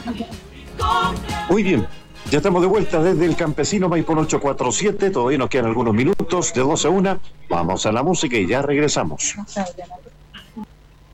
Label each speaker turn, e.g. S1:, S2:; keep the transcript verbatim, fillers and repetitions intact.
S1: Muy bien, ya estamos de vuelta desde el Campesino Maipón ocho cuatro siete, todavía nos quedan algunos minutos, de doce a una, vamos a la música y ya regresamos.